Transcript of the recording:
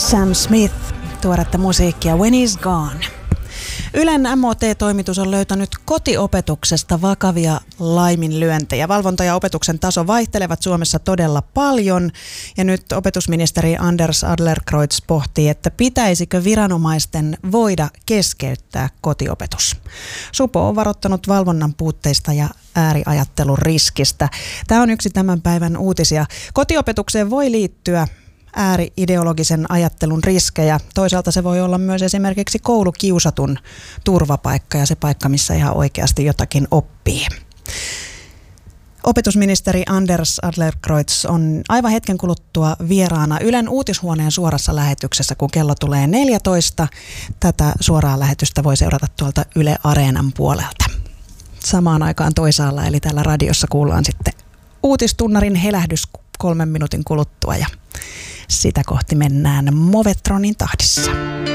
Sam Smith, tuoretta musiikkia When He's Gone. Ylen MOT-toimitus on löytänyt kotiopetuksesta vakavia laiminlyöntejä. Valvonta ja opetuksen taso vaihtelevat Suomessa todella paljon. Ja nyt opetusministeri Anders Adlercreutz pohtii, että pitäisikö viranomaisten voida keskeyttää kotiopetus. Supo on varoittanut valvonnan puutteista ja ääriajattelun riskistä. Tämä on yksi tämän päivän uutisia. Kotiopetukseen voi liittyä ääri-ideologisen ajattelun riskejä. Toisaalta se voi olla myös esimerkiksi koulukiusatun turvapaikka ja se paikka, missä ihan oikeasti jotakin oppii. Opetusministeri Anders Adlercreutz on aivan hetken kuluttua vieraana Ylen uutishuoneen suorassa lähetyksessä, kun kello tulee 14. Tätä suoraa lähetystä voi seurata tuolta Yle Areenan puolelta. Samaan aikaan toisaalla, eli täällä radiossa kuullaan sitten uutistunnarin helähdys 3 minuutin kuluttua ja sitä kohti mennään Movetronin tahdissa.